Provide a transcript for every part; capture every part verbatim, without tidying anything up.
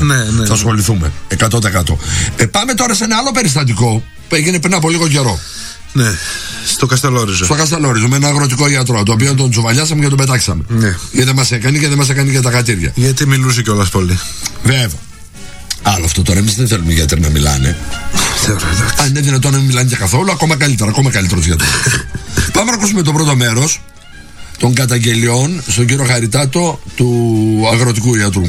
Ναι, ναι, θα ασχοληθούμε εκατό τοις εκατό. Ε, πάμε τώρα σε ένα άλλο περιστατικό που έγινε πριν από λίγο καιρό. Ναι, στο Καστελόριζο. Στο Καστελόριζο, με ένα αγροτικό γιατρό, το οποίο τον τσουβαλιάσαμε και τον πετάξαμε. Ναι. Γιατί δεν μας έκανε και δεν μας έκανε και τα κατήρια. Γιατί μιλούσε κιόλας πολύ. Βέβαια. Άλλο αυτό τώρα, εμείς δεν θέλουμε οι γιατροί να μιλάνε. Αν είναι δυνατόν να μην μιλάνε και καθόλου, ακόμα καλύτερα, ακόμα καλύτερος γιατρός. Πάμε να ακούσουμε το πρώτο μέρος των καταγγελιών στον κύριο Χαριτάτο του αγροτικού ιατρού.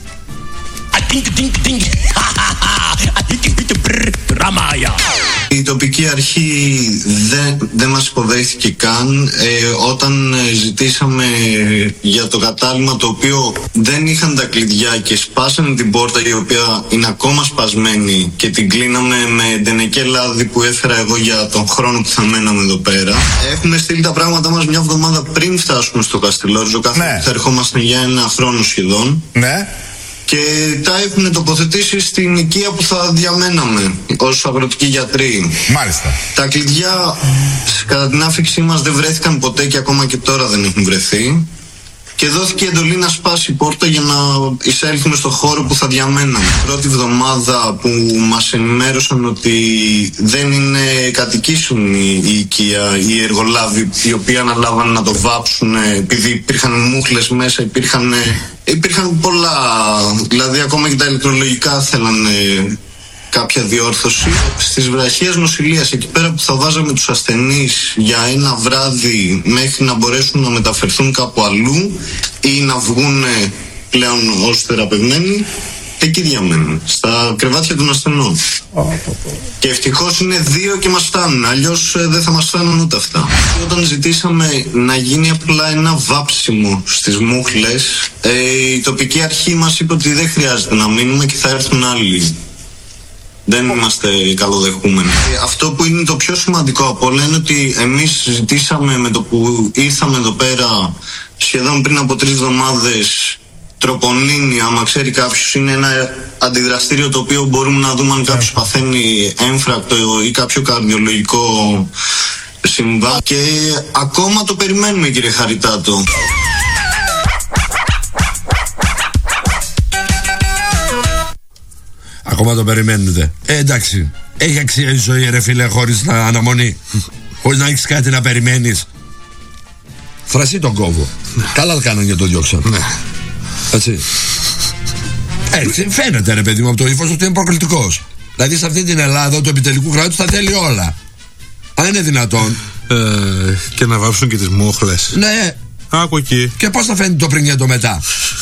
Η τοπική αρχή δεν, δεν μας υποδέχθηκε καν ε, όταν ζητήσαμε για το κατάλημα, το οποίο δεν είχαν τα κλειδιά και σπάσανε την πόρτα, η οποία είναι ακόμα σπασμένη, και την κλείναμε με ντενεκέ λάδι που έφερα εγώ για τον χρόνο που θα μέναμε εδώ πέρα. Έχουμε στείλει τα πράγματα μας μια εβδομάδα πριν φτάσουμε στο Καστελόριζο, καθώς ναι. θα ερχόμαστε για ένα χρόνο σχεδόν. Ναι. Και τα έχουν τοποθετήσει στην οικία που θα διαμέναμε ως αγροτικοί γιατροί. Μάλιστα. Τα κλειδιά κατά την άφηξή μας δεν βρέθηκαν ποτέ και ακόμα και τώρα δεν έχουν βρεθεί. Και δόθηκε εντολή να σπάσει η πόρτα για να εισέλθουμε στο χώρο που θα διαμέναμε. Πρώτη εβδομάδα που μας ενημέρωσαν ότι δεν είναι κατοικήσιμη η οικία, οι εργολάβοι οι οποίοι αναλάβαν να το βάψουν, επειδή υπήρχαν μούχλες μέσα, υπήρχαν, υπήρχαν πολλά, δηλαδή ακόμα και τα ηλεκτρολογικά θέλανε κάποια διόρθωση. Στις βραχίες νοσηλείας, εκεί πέρα που θα βάζαμε τους ασθενείς για ένα βράδυ μέχρι να μπορέσουν να μεταφερθούν κάπου αλλού ή να βγουν πλέον ως θεραπευμένοι, εκεί διαμένουν, στα κρεβάτια των ασθενών. Oh, oh, oh. Και ευτυχώς είναι δύο και μας φτάνουν, αλλιώς ε, δεν θα μας φτάνουν ούτε αυτά. Όταν ζητήσαμε να γίνει απλά ένα βάψιμο στις μούχλες, ε, η τοπική αρχή μας είπε ότι δεν χρειάζεται να μείνουμε και θα έρθουν άλλοι. Δεν είμαστε καλοδεχούμενοι. Αυτό που είναι το πιο σημαντικό από όλα είναι ότι εμείς ζητήσαμε με το που ήρθαμε εδώ πέρα σχεδόν πριν από τρεις εβδομάδες τροπονίνη, άμα ξέρει κάποιος, είναι ένα αντιδραστήριο το οποίο μπορούμε να δούμε αν κάποιος παθαίνει έμφρακτο ή κάποιο καρδιολογικό συμβάν, και ακόμα το περιμένουμε, κύριε Χαριτάτο. Ακόμα το περιμένετε. Ε, εντάξει. Έχει αξία η ζωή, ρε φίλε, χωρίς να αναμονή. Χωρίς να έχεις κάτι να περιμένεις. Θρασί τον κόβω. Καλά κάνανε και το διώξαν. Ναι. Έτσι. Έτσι φαίνεται, ρε παιδί μου, από το ύφος ότι είναι προκλητικός. Δηλαδή σε αυτή την Ελλάδα του επιτελικού κράτους τα θέλει όλα. Αν είναι δυνατόν. Ε, και να βάψουν και τις μούχλες. Ναι. Άκου εκεί. Και πώς θα φαίνεται το πριν και το μετά.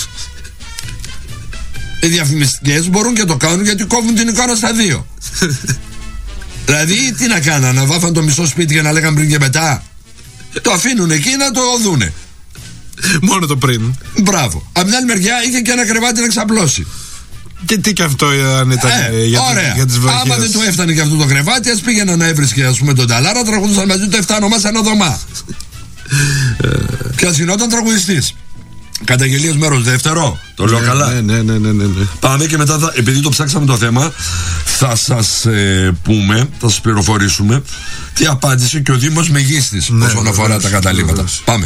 Οι διαφημιστικές μπορούν και το κάνουν, γιατί κόβουν την εικόνα στα δύο. Δηλαδή τι να κάνανε, να βάφαν το μισό σπίτι για να λέγαν πριν και μετά. Το αφήνουν εκεί να το δούνε. Μόνο το πριν. Μπράβο. Από την άλλη μεριά είχε και ένα κρεβάτι να ξαπλώσει. Και τι και αυτό αν ήταν ε, για, ωραία. για τις βραχίες. Άμα δεν του έφτανε και αυτό το κρεβάτι, ας πήγαινε να έβρισκε, ας πούμε, τον Ταλάρα, τραγουδούσαν μαζί του εφτά ονομά σε ένα δωμά. Και ας γινόταν τραγουδιστής. Καταγγελίες μέρος δεύτερο. Το λέω ναι, καλά. Ναι, ναι, ναι, ναι, ναι. Πάμε και μετά, θα, επειδή το ψάξαμε το θέμα, θα σας ε, πούμε, θα σας πληροφορήσουμε τι απάντησε και ο Δήμος Μεγίστης, ναι, όσον αφορά τα καταλήμματα. Πάμε.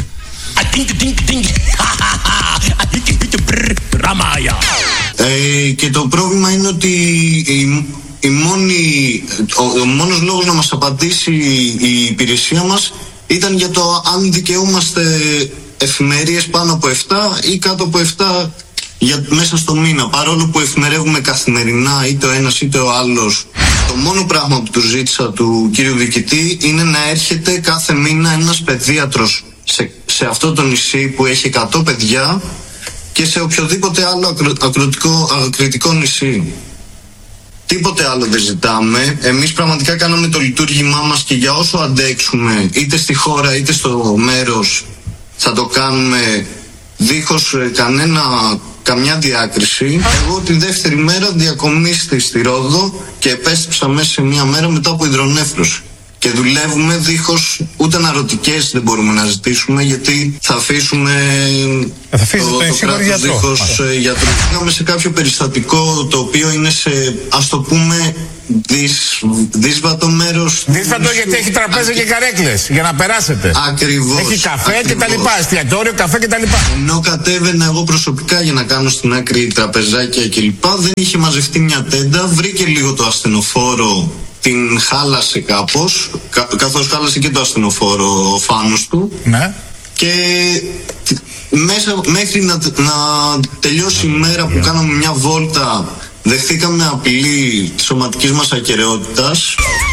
Ε, και το πρόβλημα είναι ότι η, η μόνη, ο, ο μόνος λόγος να μας απαντήσει η υπηρεσία μας ήταν για το αν δικαιούμαστε εφημερίες πάνω από επτά ή κάτω από επτά για, μέσα στο μήνα, παρόλο που εφημερεύουμε καθημερινά είτε ο ένας είτε ο άλλος. Το μόνο πράγμα που του ζήτησα του κύριου διοικητή είναι να έρχεται κάθε μήνα ένας παιδίατρος σε, σε αυτό το νησί που έχει εκατό παιδιά και σε οποιοδήποτε άλλο ακρο, ακροτικό, ακριτικό νησί. Τίποτε άλλο δεν ζητάμε. Εμείς πραγματικά κάναμε το λειτουργήμά μας και για όσο αντέξουμε, είτε στη χώρα είτε στο μέρος, θα το κάνουμε δίχως κανένα, καμιά διάκριση. Εγώ τη δεύτερη μέρα διακομίστη στη Ρόδο και επέστρεψα μέσα σε μία μέρα μετά από υδρονέφρωση. Και δουλεύουμε δίχως ούτε αναρωτικές δεν μπορούμε να ζητήσουμε, γιατί θα αφήσουμε θα το, το, το κράτος δίχως ε, γιατρού. Πήγαμε σε κάποιο περιστατικό το οποίο είναι σε, ας το πούμε, δυσ, δύσβατο μέρος. Δύσβατο γιατί έχει τραπέζια και καρέκλες για να περάσετε. Ακριβώς. Έχει καφέ ακριβώς. και τα λοιπά, εστιατόριο, καφέ και τα λοιπά. Ενώ κατέβαινα εγώ προσωπικά για να κάνω στην άκρη τραπεζάκια και λοιπά, δεν είχε μαζευτεί μια τέντα, βρήκε λίγο το ασθενοφόρο, την χάλασε κάπως, κα, καθώς χάλασε και το ασθενοφόρο ο φάνος του. Ναι. Και μέσα, μέχρι να, να τελειώσει η μέρα που κάναμε μια βόλτα, δεχθήκαμε απειλή της σωματικής μας ακεραιότητας.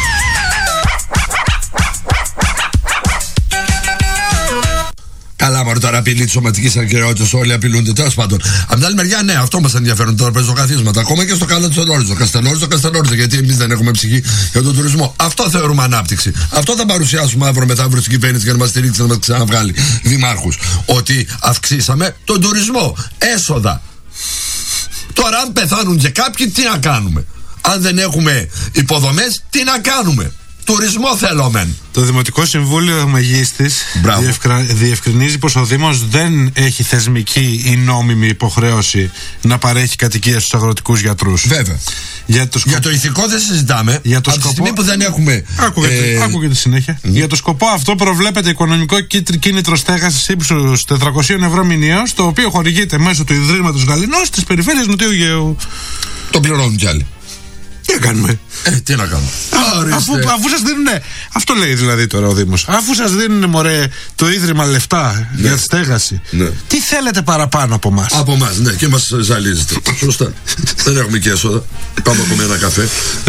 Καλά, μωρέ, τώρα απειλή τη σωματική ακεραιότητα, όλοι απειλούνται. Τέλος πάντων. Απ' την άλλη μεριά, ναι, αυτό μας ενδιαφέρουν τώρα πεζοκαθίσματα. Ακόμα και στο καλό του Στενόριζο. Καστενόριζο, Καστενόριζο, γιατί εμείς δεν έχουμε ψυχή για τον τουρισμό. Αυτό θεωρούμε ανάπτυξη. Αυτό θα παρουσιάσουμε αύριο μεθαύριο στην κυβέρνηση για να μας στηρίξει, να μας ξαναβγάλει δημάρχους. Ότι αυξήσαμε τον τουρισμό. Έσοδα. Τώρα, αν πεθάνουν και κάποιοι, τι να κάνουμε? Αν δεν έχουμε υποδομές, τι να κάνουμε? Τουρισμό θέλομεν. Το Δημοτικό Συμβούλιο Μεγίστης διευκρα... διευκρινίζει πως ο Δήμος δεν έχει θεσμική ή νόμιμη υποχρέωση να παρέχει κατοικία στους αγροτικούς γιατρούς. Βέβαια. Για το, σκοπ... Για το ηθικό δεν συζητάμε. Για το από σκοπό... τη στιγμή που δεν έχουμε. Άκουγε, ε... άκουγε τη συνέχεια. Mm. Για το σκοπό αυτό προβλέπεται οικονομικό κίνητρο στέγασης ύψους τετρακόσια ευρώ μηνιαίως, το οποίο χορηγείται μέσω του Ιδρύματος Γαληνός της περιφέρειας Νοτιού Αιγαίου. Το πληρώνουν κι άλλοι. Τι να κάνουμε? Ε, τι να κάνουμε. Α, αφού, αφού σας δίνουνε, αυτό λέει δηλαδή τώρα ο Δήμος, αφού σας δίνουν, μωρέ, το Ίδρυμα λεφτά, ναι, για τη στέγαση, ναι, τι θέλετε παραπάνω από εμάς? Από εμάς, ναι, και μας ζαλίζετε. Σωστά. Δεν έχουμε και έσοδα. Πάμε από ένα καφέ.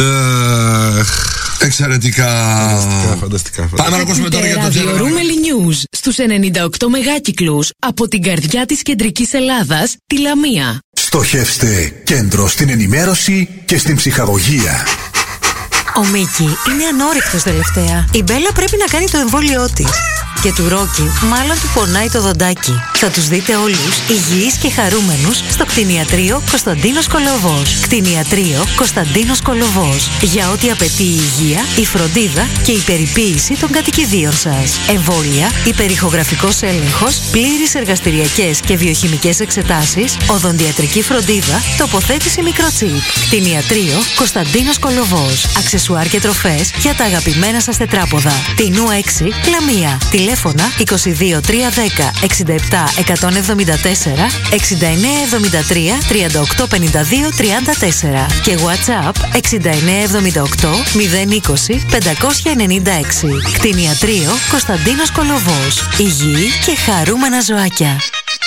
Εξαιρετικά. Φανταστικά, φανταστικά. Πάμε να ακούσουμε τώρα για το τέλος. Ρούμελι News στους ενενήντα οκτώ μεγάκυκλους από την καρδιά της κεντρικής Ελλάδας, τη Λαμία. Στοχεύστε κέντρο στην ενημέρωση και στην ψυχαγωγία. Ο Μίκη είναι ανόρεκτος τελευταία. Η Μπέλα πρέπει να κάνει το εμβόλιό της. Και του Ρόκι μάλλον του πονάει το δοντάκι. Θα τους δείτε όλους υγιείς και χαρούμενους στο κτηνιατρίο Κωνσταντίνος Κολοβός. Κτηνιατρίο Κωνσταντίνος Κολοβός. Για ό,τι απαιτεί η υγεία, η φροντίδα και η περιποίηση των κατοικιδίων σας. Εμβόλια, υπερηχογραφικός έλεγχος, πλήρεις εργαστηριακές και βιοχημικές εξετάσεις, οδοντιατρική φροντίδα, τοποθέτηση μικροτσίπ. Κτηνιατρίο Κωνσταντίνος Κολοβός. Αξεσουάρ και τροφές για τα αγαπημένα σας τετράποδα. Τινού έξι, Λαμία. Τηλέφωνα είκοσι δύο τριακόσια δέκα εξήντα επτά εκατόν εβδομήντα τέσσερα, εξήντα εννέα εβδομήντα τρία τριάντα οκτώ πενήντα δύο τριάντα τέσσερα και WhatsApp εξήντα εννέα εβδομήντα οκτώ μηδέν είκοσι πεντακόσια ενενήντα έξι. Κτηνιατρίο Κωνσταντίνος Κολοβός. Υγιή και χαρούμενα ζωάκια.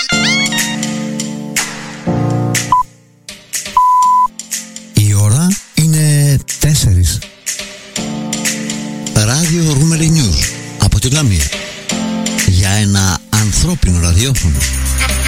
Η ώρα είναι τέσσερις. Ράδιο Ρούμελι News από τη Λαμία. Για ένα ανθρώπινο ραδιόφωνο.